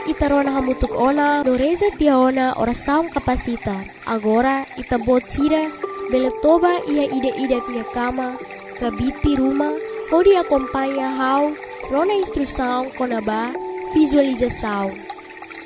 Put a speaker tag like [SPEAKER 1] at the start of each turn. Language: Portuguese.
[SPEAKER 1] itarona hamutuk ona, no reza tia ona oração capacita. Agora itabot sira, beletoba ia ide-ide minha cama, kabiti rumah, pode acompanhar how, rona instrução konaba, visualização.